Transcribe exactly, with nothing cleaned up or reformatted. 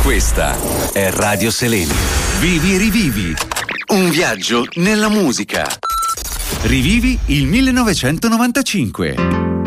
Questa è Radio Seleni. Vivi e rivivi. Un viaggio nella musica. Rivivi il millenovecentonovantacinque.